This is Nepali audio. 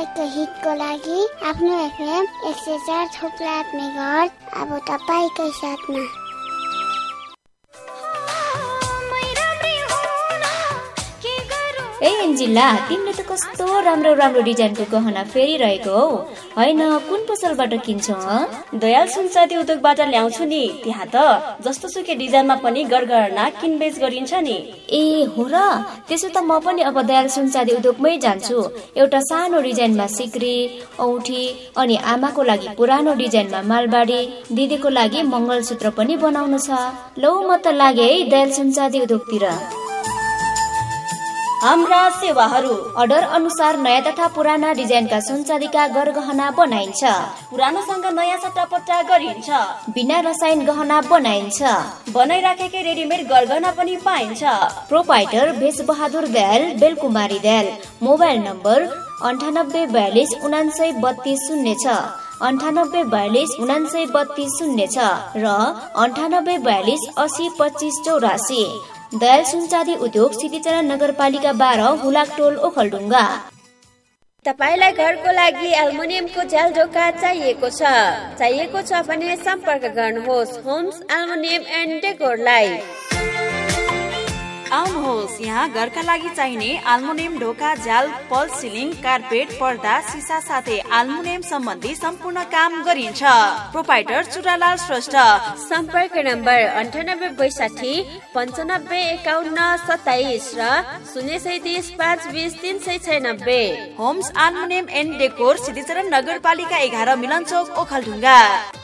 तपाईको हितको लागि आफ्नो एफएम 104.8 मेगाहर्ज अब तपाईकै साथमा। ए एन्जिला, तिमीले त कस्तो राम्रो राम्रो डिजाइनको गहना फेरिरहेको हौ, होइन कुन पसलबाट किन्छौ? दयाल सुनचाँदी उद्योगबाट ल्याउँछु नि। त्यहाँ त जस्तो सुकै डिजाइनमा पनि गरगहना किनबेच गरिन्छ नि। ए हो र, त्यसो त म पनि अब दयाल सुनचाँदी उद्योगमै जान्छु। एउटा सानो डिजाइनमा सिक्री, औठी, अनि आमाको लागि पुरानो डिजाइनमा मालबाडी, दिदीको लागि मङ्गलसूत्र पनि बनाउनु छ। लौ म त लागे है दयाल सुनचाँदी उद्योगतिर। हाम्रा सेवाहरू अर्डर अनुसार नयाँ तथा पुराना डिजाइनका सुनचाँदीका गरगहना बनाइन्छ। पुरानोसँग नयाँ सट्टापट्टा गरिन्छ। बिना रसायन गहना बनाइन्छ। बनाइराखेकै रेडिमेड गरगहना पनि पाइन्छ। Proprietor Bhesh Bahadur Dayal, बेलकुमारी Dayal. Mobile number 9842 9842 9932 र 9842 8025 84। दयाल सुनचाँदी उद्योग सिद्धिचरण नगरपालिका 12 हुलाकटोल ओखलढुङ्गा। तपाईलाई घरको लागि एल्युमिनियमको झ्याल ढोका चाहिएको छ भने सम्पर्क गर्नुहोस् होम्स एल्युमिनियम एन्ड डेकोरलाई। आउनुहोस्, यहाँ घरका लागि चाहिने एल्युमिनियम ढोका, झ्याल, फल सिलिङ, कार्पेट, पर्दा, सिसा साथै एल्युमिनियम सम्बन्धी सम्पूर्ण काम गरिन्छ। प्रोपाइटर चुरालाल श्रेष्ठ। सम्पर्क नम्बर 9862 9551 27 र 0630 520 396। Homes aluminium and decor Siddhicharan नगरपालिका 11 मिलनचोक ओखलढुङ्गा।